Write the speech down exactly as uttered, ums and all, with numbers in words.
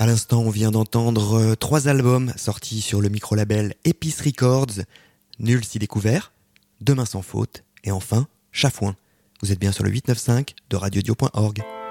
À l'instant, on vient d'entendre euh, trois albums sortis sur le micro-label Épice Records. Nul si découvert, Demain sans faute et enfin Chafouin. Vous êtes bien sur le huit neuf cinq de radio dio point org.